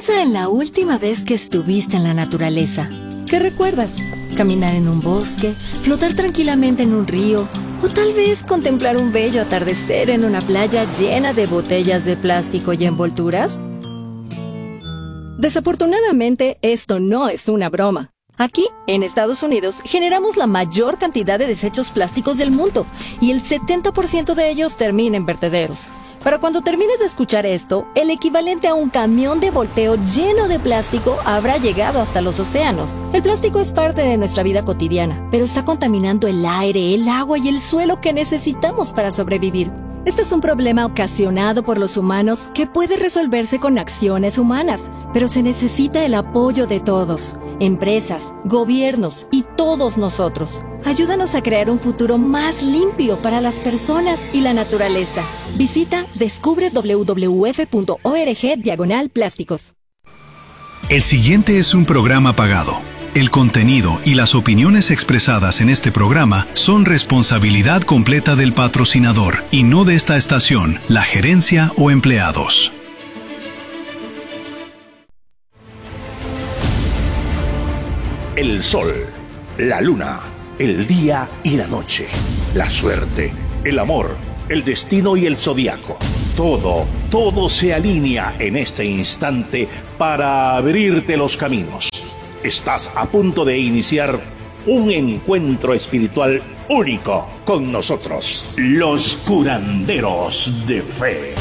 Piensa en la última vez que estuviste en la naturaleza. ¿Qué recuerdas? ¿Caminar en un bosque? ¿Flotar tranquilamente en un río? ¿O tal vez contemplar un bello atardecer en una playa llena de botellas de plástico y envolturas? Desafortunadamente, esto no es una broma. Aquí, en Estados Unidos, generamos la mayor cantidad de desechos plásticos del mundo y el 70% de ellos termina en vertederos. Para cuando termines de escuchar esto, el equivalente a un camión de volteo lleno de plástico habrá llegado hasta los océanos. El plástico es parte de nuestra vida cotidiana, pero está contaminando el aire, el agua y el suelo que necesitamos para sobrevivir. Este es un problema ocasionado por los humanos que puede resolverse con acciones humanas, pero se necesita el apoyo de todos, empresas, gobiernos y todos nosotros. Ayúdanos a crear un futuro más limpio para las personas y la naturaleza. Visita descubre.wwf.org/plásticos. El siguiente es un programa pagado. El contenido y las opiniones expresadas en este programa son responsabilidad completa del patrocinador y no de esta estación, la gerencia o empleados. El sol, la luna, el día y la noche, la suerte, el amor, el destino y el zodiaco. Todo se alinea en este instante para abrirte los caminos. Estás a punto de iniciar un encuentro espiritual único con nosotros, los curanderos de fe.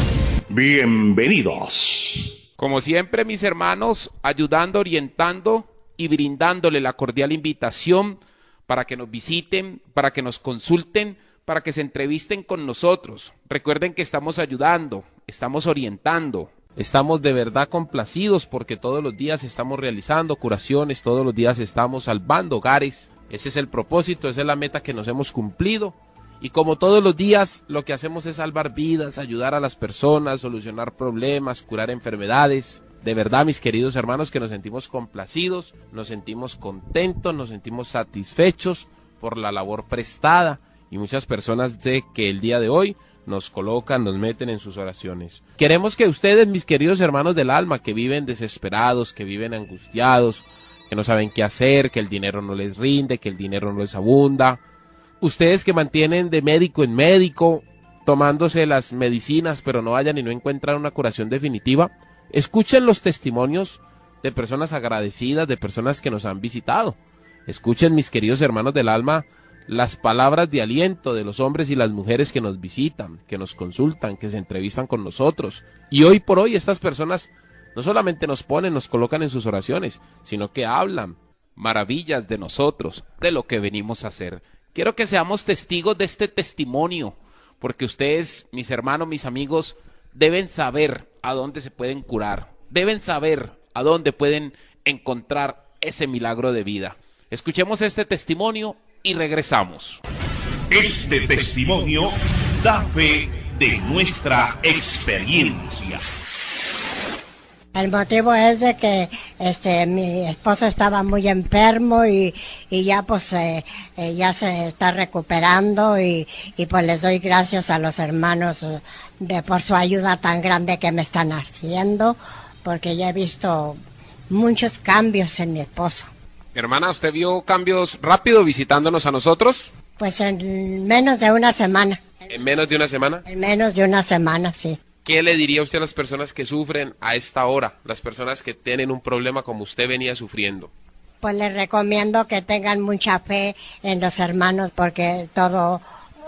Bienvenidos. Como siempre, mis hermanos, ayudando, orientando y brindándole la cordial invitación para que nos visiten, para que nos consulten, para que se entrevisten con nosotros. Recuerden que estamos ayudando, estamos orientando. Estamos de verdad complacidos porque todos los días estamos realizando curaciones, todos los días estamos salvando hogares. Ese es el propósito, esa es la meta que nos hemos cumplido. Y como todos los días, lo que hacemos es salvar vidas, ayudar a las personas, solucionar problemas, curar enfermedades. De verdad, mis queridos hermanos, que nos sentimos complacidos, nos sentimos contentos, nos sentimos satisfechos por la labor prestada. Y muchas personas de que el día de hoy nos colocan, nos meten en sus oraciones. Queremos que ustedes, mis queridos hermanos del alma, que viven desesperados, que viven angustiados, que no saben qué hacer, que el dinero no les rinde, que el dinero no les abunda, ustedes que mantienen de médico en médico, tomándose las medicinas, pero no vayan y no encuentran una curación definitiva, escuchen los testimonios de personas agradecidas, de personas que nos han visitado. Escuchen, mis queridos hermanos del alma, las palabras de aliento de los hombres y las mujeres que nos visitan, que nos consultan, que se entrevistan con nosotros. Y hoy por hoy estas personas no solamente nos ponen, nos colocan en sus oraciones, sino que hablan maravillas de nosotros, de lo que venimos a hacer. Quiero que seamos testigos de este testimonio, porque ustedes, mis hermanos, mis amigos, deben saber a dónde se pueden curar, deben saber a dónde pueden encontrar ese milagro de vida. Escuchemos este testimonio y regresamos. Este testimonio da fe de nuestra experiencia. El motivo es de que mi esposo estaba muy enfermo y ya pues ya se está recuperando y pues les doy gracias a los hermanos por su ayuda tan grande que me están haciendo, porque ya he visto muchos cambios en mi esposo. Hermana, ¿usted vio cambios rápido visitándonos a nosotros? Pues en menos de una semana. ¿En menos de una semana? En menos de una semana, sí. ¿Qué le diría usted a las personas que sufren a esta hora? Las personas que tienen un problema como usted venía sufriendo. Pues les recomiendo que tengan mucha fe en los hermanos, porque todo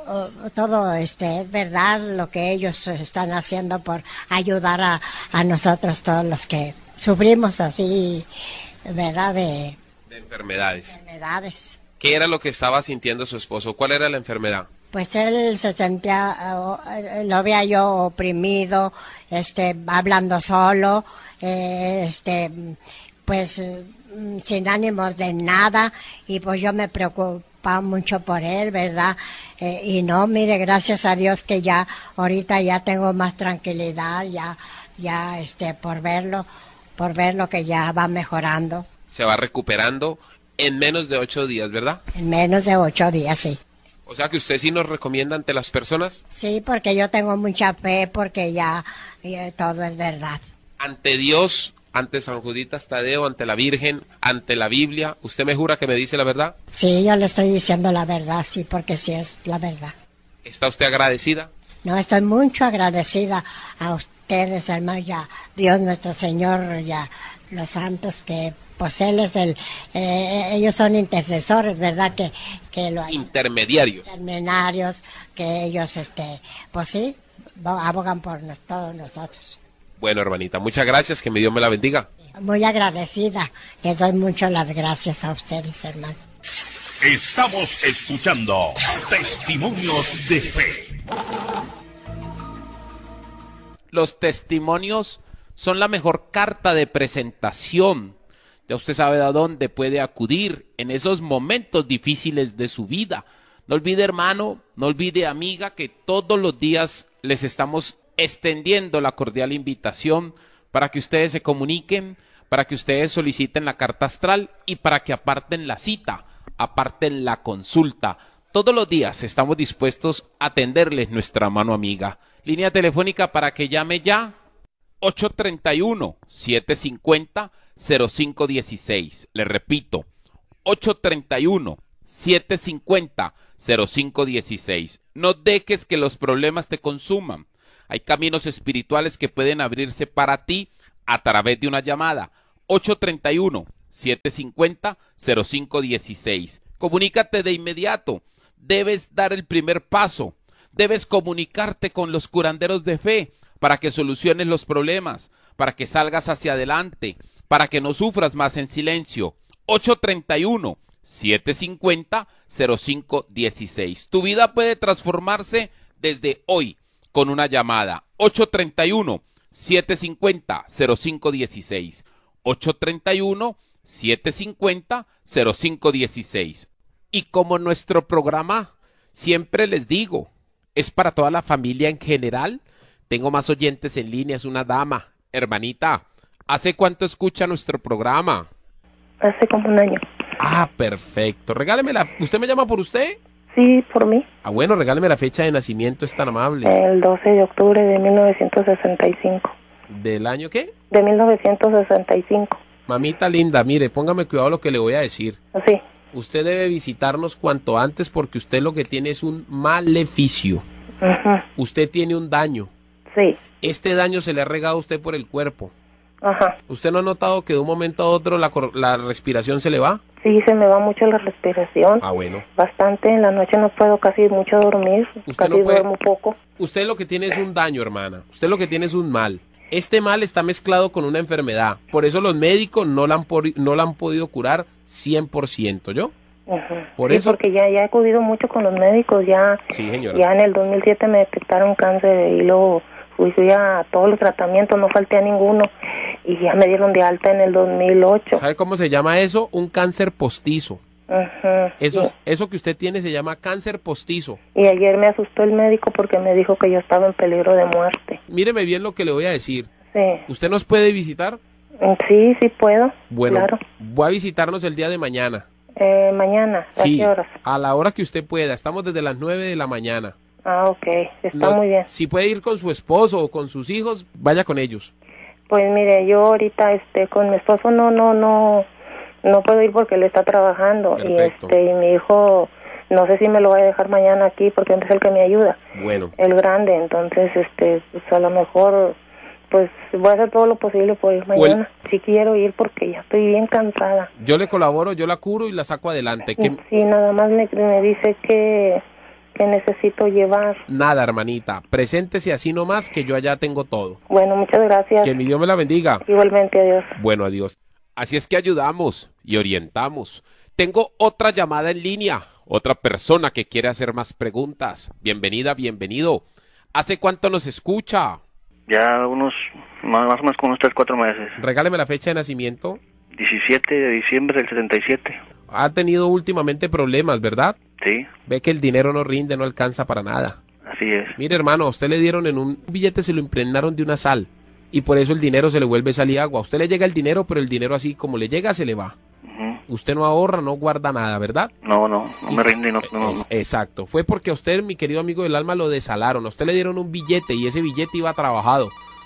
es verdad lo que ellos están haciendo por ayudar a nosotros, todos los que sufrimos así, ¿verdad? De enfermedades. ¿Qué era lo que estaba sintiendo su esposo? ¿Cuál era la enfermedad? Pues él se sentía, lo veía yo oprimido, hablando solo, pues sin ánimos de nada, y pues yo me preocupaba mucho por él, ¿verdad? Y no, mire, gracias a Dios que ya ahorita ya tengo más tranquilidad, ya por verlo que ya va mejorando. Se va recuperando en menos de 8 días, ¿verdad? En menos de 8 días, sí. O sea que usted sí nos recomienda ante las personas. Sí, porque yo tengo mucha fe, porque ya todo es verdad. Ante Dios, ante San Juditas Tadeo, ante la Virgen, ante la Biblia, ¿usted me jura que me dice la verdad? Sí, yo le estoy diciendo la verdad, sí, porque sí es la verdad. ¿Está usted agradecida? No, estoy mucho agradecida a ustedes, hermano, ya Dios nuestro Señor, ya los santos, que pues Él es ellos son intercesores, ¿verdad? Que lo Intermediarios. intermediarios, que ellos, pues sí, abogan por todos nosotros. Bueno, hermanita, muchas gracias, que mi Dios me la bendiga. Muy agradecida, les doy mucho las gracias a ustedes, hermano. Estamos escuchando Testimonios de Fe. Los testimonios son la mejor carta de presentación. Ya usted sabe a dónde puede acudir en esos momentos difíciles de su vida. No olvide, hermano, no olvide, amiga, que todos los días les estamos extendiendo la cordial invitación para que ustedes se comuniquen, para que ustedes soliciten la carta astral y para que aparten la cita, aparten la consulta. Todos los días estamos dispuestos a atenderles, nuestra mano amiga. Línea telefónica para que llame ya, 831-750-0516. Le repito, 831-750-0516. No dejes que los problemas te consuman. Hay caminos espirituales que pueden abrirse para ti a través de una llamada. 831-750-0516. Comunícate de inmediato. Debes dar el primer paso. Debes comunicarte con los curanderos de fe para que soluciones los problemas, para que salgas hacia adelante, para que no sufras más en silencio. 831-750-0516. Tu vida puede transformarse desde hoy con una llamada. 831-750-0516. 831-750-0516. Y como nuestro programa, siempre les digo, es para toda la familia en general. Tengo más oyentes en línea, es una dama. Hermanita, ¿hace cuánto escucha nuestro programa? Hace como un año. Ah, perfecto. Regálemela. ¿Usted me llama por usted? Sí, por mí. Ah, bueno, regáleme la fecha de nacimiento, es tan amable. El 12 de octubre de 1965. ¿Del año qué? De 1965. Mamita linda, mire, póngame cuidado lo que le voy a decir. Sí. Usted debe visitarnos cuanto antes porque usted lo que tiene es un maleficio. Ajá. Usted tiene un daño. Sí. Este daño se le ha regado a usted por el cuerpo. Ajá. ¿Usted no ha notado que de un momento a otro la respiración se le va? Sí, se me va mucho la respiración. Ah, bueno. Bastante. En la noche no puedo casi mucho dormir. Usted Casi no puede- duermo poco. Usted lo que tiene es un daño, hermana. Usted lo que tiene es un mal. Este mal está mezclado con una enfermedad. Por eso los médicos no la han podido curar 100%, ¿yo? Ajá. Por Sí, eso- porque ya he acudido mucho con los médicos. Ya Sí, señora. en el 2007 me detectaron cáncer y luego fui a todos los tratamientos, no falté a ninguno. Y ya me dieron de alta en el 2008. ¿Sabe cómo se llama eso? Un cáncer postizo. Ajá. Eso que usted tiene se llama cáncer postizo. Y ayer me asustó el médico porque me dijo que yo estaba en peligro de muerte. Míreme bien lo que le voy a decir. Sí. ¿Usted nos puede visitar? Sí, sí puedo. Bueno, Claro. voy a visitarnos el día de mañana. Mañana, ¿a Sí, qué horas? a la hora que usted pueda. Estamos desde las 9 de la mañana. Ah, ok. Está No- muy bien. Si puede ir con su esposo o con sus hijos, vaya con ellos. Pues mire, yo ahorita con mi esposo no puedo ir porque él está trabajando. Perfecto. Y mi hijo no sé si me lo voy a dejar mañana aquí porque él es el que me ayuda. Bueno, El grande, entonces pues a lo mejor pues voy a hacer todo lo posible por ir mañana. Sí quiero ir porque ya estoy bien cansada. yo le colaboro, yo la curo y la saco adelante. Que Sí, nada más me dice que necesito llevar. nada, hermanita, preséntese así nomás que yo allá tengo todo. Bueno, muchas gracias. Que mi Dios me la bendiga. Igualmente, adiós. Bueno, adiós. Así es que ayudamos y orientamos. Tengo otra llamada en línea, otra persona que quiere hacer más preguntas. Bienvenida, bienvenido. ¿Hace cuánto nos escucha? Ya más o menos como unos 3, 4 meses. Regáleme la fecha de nacimiento. 17 de diciembre del 77. Ha tenido últimamente problemas, ¿verdad? Sí, Ve que el dinero no rinde, no alcanza para nada. así es. Mire, hermano, a usted le dieron en un billete, se lo impregnaron de una sal. Y por eso el dinero se le vuelve sal y agua. A usted le llega el dinero, pero el dinero así como le llega, se le va. Ujú. Usted no ahorra, no guarda nada, ¿verdad? No me rinde, no. Exacto. Fue porque a usted, mi querido amigo del alma, lo desalaron. A usted le dieron un billete y ese billete iba trabajado.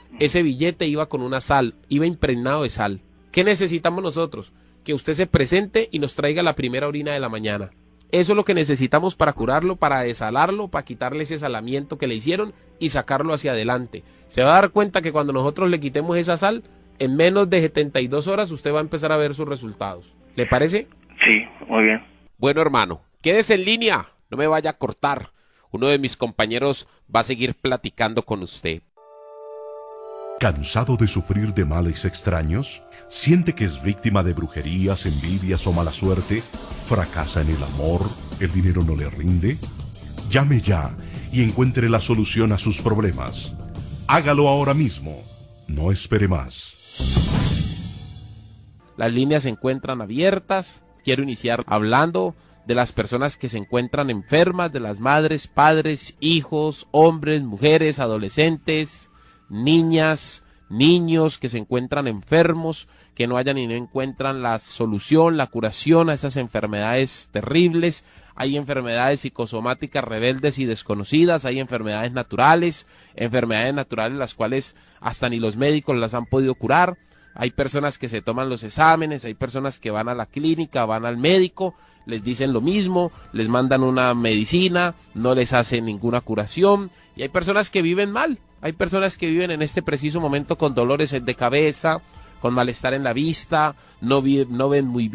Ese billete iba con una sal, iba impregnado de sal. ¿Qué necesitamos nosotros? Que usted se presente y nos traiga la primera orina de la mañana. Eso es lo que necesitamos para curarlo, para desalarlo, para quitarle ese salamiento que le hicieron y sacarlo hacia adelante. Se va a dar cuenta que cuando nosotros le quitemos esa sal, en menos de 72 horas usted va a empezar a ver sus resultados. ¿Le parece? Sí, muy bien. Bueno, hermano, quédese en línea, no me vaya a cortar. Uno de mis compañeros va a seguir platicando con usted. ¿Cansado de sufrir de males extraños? ¿Siente que es víctima de brujerías, envidias o mala suerte? ¿Fracasa en el amor? ¿El dinero no le rinde? Llame ya y encuentre la solución a sus problemas. Hágalo ahora mismo. No espere más. Las líneas se encuentran abiertas. Quiero iniciar hablando de las personas que se encuentran enfermas, de las madres, padres, hijos, hombres, mujeres, adolescentes, niñas, niños que se encuentran enfermos, que no hayan y no encuentran la solución, la curación a esas enfermedades terribles. Hay enfermedades psicosomáticas rebeldes y desconocidas, hay enfermedades naturales las cuales hasta ni los médicos las han podido curar. Hay personas que se toman los exámenes, hay personas que van a la clínica, van al médico, les dicen lo mismo, les mandan una medicina, no les hacen ninguna curación, y hay personas que viven mal, hay personas que viven en este preciso momento con dolores de cabeza, con malestar en la vista, no ven muy bien.